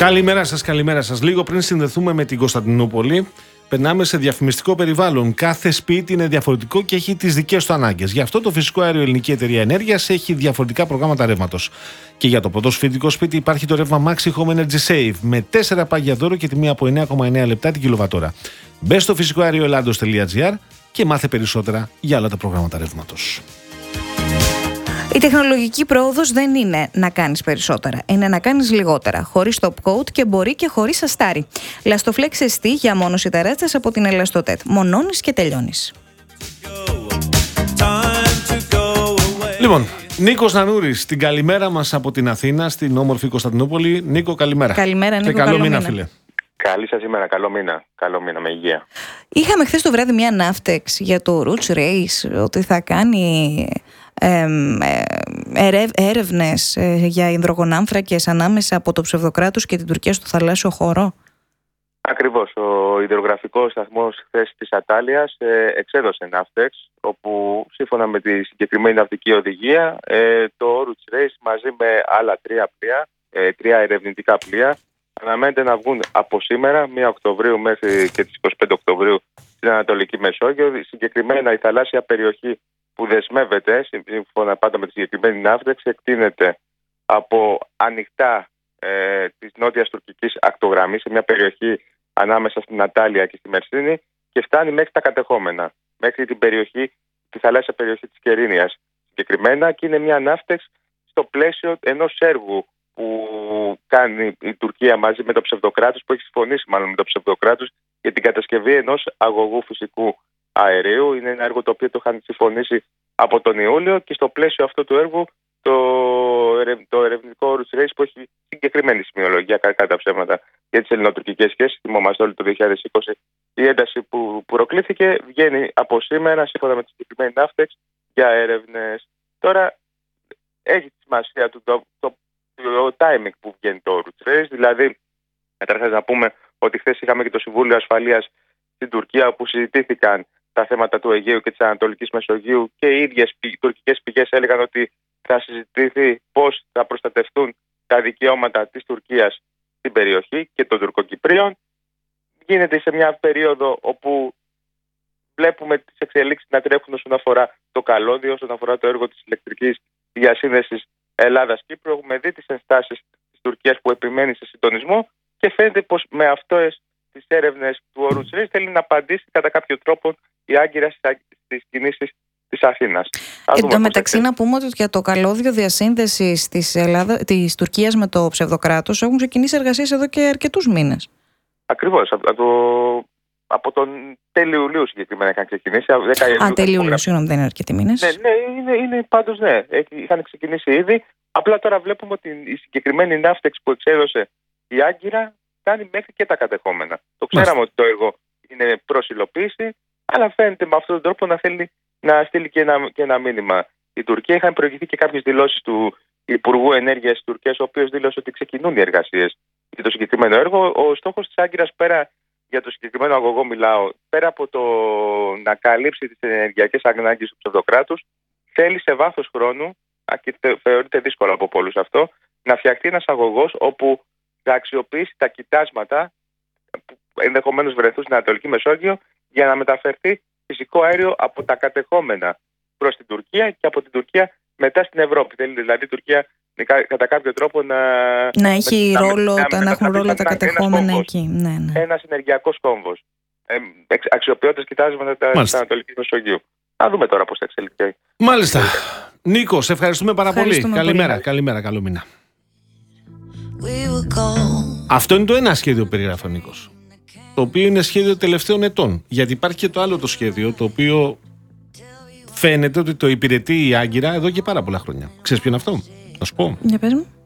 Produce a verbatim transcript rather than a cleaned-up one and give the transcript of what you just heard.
Καλημέρα σας, καλημέρα σας. Λίγο πριν συνδεθούμε με την Κωνσταντινούπολη, περνάμε σε διαφημιστικό περιβάλλον. Κάθε σπίτι είναι διαφορετικό και έχει τις δικές του ανάγκες. Γι' αυτό το Φυσικό Αέριο Ελληνική Εταιρεία Ενέργειας έχει διαφορετικά προγράμματα ρεύματος. Και για το πρωτοσφαιρικό σπίτι υπάρχει το ρεύμα Maxi Home Energy Save με τέσσερα πάγια δώρο και τιμή από εννέα κόμμα εννέα λεπτά την κιλοβατόρα. Μπες στο φυσικό αέριο ελλάδος τελεία τζι άρ και μάθε περισσότερα για όλα τα προγράμματα ρεύματος. Η τεχνολογική πρόοδος δεν είναι να κάνεις περισσότερα, είναι να κάνεις λιγότερα, χωρίς top coat και μπορεί και χωρίς αστάρι. Lastoflex εστί για μόνωση ταράτσας από την Ελαστοτέτ. Μονώνεις και τελειώνεις. Λοιπόν, Νίκος Νανούρης, την καλημέρα μας από την Αθήνα, στην όμορφη Κωνσταντινούπολη. Νίκο, καλημέρα. Καλημέρα, Νίκο. Και καλό, καλό μήνα, μήνα, φίλε. Καλή σας ημέρα, καλό μήνα. Καλό μήνα, με υγεία. Είχαμε χθες το βράδυ μια ναύτεξ για το Roots Race, ότι θα κάνει ε, ε, έρευνες ε, για υδρογονάνθρακες ανάμεσα από το ψευδοκράτος και την Τουρκία στο θαλάσσιο χώρο. Ακριβώς. Ο υδρογραφικός σταθμός χθες της Ατάλειας ε, εξέδωσε ναύτεξ, όπου σύμφωνα με τη συγκεκριμένη ναυτική οδηγία ε, το Roots Race μαζί με άλλα τρία πλοία, ε, τρία ερευνητικά πλοία, αναμένεται να βγουν από σήμερα, πρώτη Οκτωβρίου μέχρι και τις είκοσι πέντε Οκτωβρίου στην Ανατολική Μεσόγειο. Συγκεκριμένα η θαλάσσια περιοχή που δεσμεύεται, σύμφωνα πάντα με τη συγκεκριμένη ναύτεξ, εκτείνεται από ανοιχτά ε, της νότιας τουρκικής ακτογραμμής σε μια περιοχή ανάμεσα στην Ατάλεια και στη Μερσίνη και φτάνει μέχρι τα κατεχόμενα, μέχρι την περιοχή, τη θαλάσσια περιοχή της Κερίνιας συγκεκριμένα, και είναι μια ναύτεξ στο πλαίσιο ενός έργου που κάνει η Τουρκία μαζί με το ψευδοκράτος, που έχει συμφωνήσει μάλλον με το ψευδοκράτος για την κατασκευή ενός αγωγού φυσικού αερίου. Είναι ένα έργο το οποίο το είχαν συμφωνήσει από τον Ιούλιο και στο πλαίσιο αυτού του έργου το, το ερευνητικό Roots Race, που έχει συγκεκριμένη σημειολογία κατά τα ψέματα για τις ελληνοτουρκικές σχέσεις, θυμόμαστε όλοι το δύο χιλιάδες είκοσι η ένταση που προκλήθηκε, βγαίνει από σήμερα σύμφωνα με τη συγκεκριμένη ναύτεξ για έρευνες. Τώρα έχει τη σημασία του το, το το timing που βγαίνει το Roots Race, δηλαδή καταρχάς να πούμε ότι χθες είχαμε και το Συμβούλιο Ασφαλείας στην Τουρκία, όπου συζητήθηκαν τα θέματα του Αιγαίου και της Ανατολικής Μεσογείου και οι ίδιες οι τουρκικές πηγές έλεγαν ότι θα συζητηθεί πώς θα προστατευτούν τα δικαιώματα της Τουρκίας στην περιοχή και των Τουρκοκυπρίων. Γίνεται σε μια περίοδο όπου βλέπουμε τις εξελίξεις να τρέχουν όσον αφορά το καλώδιο, όσον αφορά το έργο της ηλεκτρικής διασύνδεσης Ελλάδας-Κύπρου. Έχουμε δει τις ενστάσεις της Τουρκίας που επιμένει σε συντονισμό και φαίνεται πως με αυτές τις έρευνες του Roots Race θέλει να απαντήσει κατά κάποιο τρόπο η Άγκυρα στις κινήσεις της Αθήνας. Εν τω μεταξύ, να πούμε ότι για το καλώδιο διασύνδεσης της, Ελλάδα, της Τουρκίας με το ψευδοκράτος έχουν ξεκινήσει εργασίες εδώ και αρκετούς μήνες. Ακριβώς. Από, το, από τον τέλειο Ιουλίου συγκεκριμένα είχαν ξεκινήσει. Α, τέλειο Ιουλίου, συγγνώμη, δεν είναι αρκετοί μήνες. Ναι, ναι, είναι, είναι πάντως ναι. Είχαν ξεκινήσει ήδη. Απλά τώρα βλέπουμε ότι η συγκεκριμένη ναύτεξ που εξέδωσε η Άγκυρα κάνει μέχρι και τα κατεχόμενα. Το ξέραμε ότι το έργο είναι προς υλοποίηση, αλλά φαίνεται με αυτόν τον τρόπο να θέλει να στείλει και ένα, και ένα μήνυμα. Η Τουρκία, είχαν προηγηθεί και κάποιες δηλώσεις του Υπουργού Ενέργειας της Τουρκίας, ο οποίος δήλωσε ότι ξεκινούν οι εργασίες για το συγκεκριμένο έργο. Ο στόχος της Άγκυρας, πέρα για το συγκεκριμένο αγωγό μιλάω, πέρα από το να καλύψει τις ενεργειακές ανάγκες του ψευδοκράτους, θέλει σε βάθος χρόνου, και θεωρείται δύσκολο από πολλούς αυτό, να φτιαχτεί ένας αγωγός όπου θα αξιοποιήσει τα κοιτάσματα που ενδεχομένως βρεθούν στην Ανατολική Μεσόγειο για να μεταφερθεί φυσικό αέριο από τα κατεχόμενα προς την Τουρκία και από την Τουρκία μετά στην Ευρώπη. Θέλει δηλαδή η Τουρκία κατά κάποιο τρόπο να, να έχει με, ρόλο, να, να, να έχουν ρόλο τα κατεχόμενα εκεί. Ναι, ναι. Ένας ενεργειακός κόμβος, ε, αξιοποιώντας κοιτάσματα της Ανατολικής Μεσογείου. Να δούμε τώρα πώς θα εξελιχθεί. Μάλιστα. Νίκο, σε ευχαριστούμε πάρα ευχαριστούμε πολύ. Καλημέρα, πολύ. καλημέρα, καλό μήνα. Αυτό είναι το ένα σχέδιο που περιγράφει ο Νίκος, το οποίο είναι σχέδιο τελευταίων ετών. Γιατί υπάρχει και το άλλο το σχέδιο, το οποίο φαίνεται ότι το υπηρετεί η Άγκυρα εδώ και πάρα πολλά χρόνια. Ξέρεις ποιο είναι αυτό? Θα σου πω. Για πες μου.